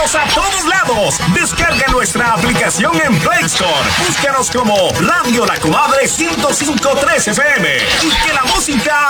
Vamos a todos lados. Descarga nuestra aplicación en Play Store. Búscanos como Radio La Comadre 105.3 FM. Y que la música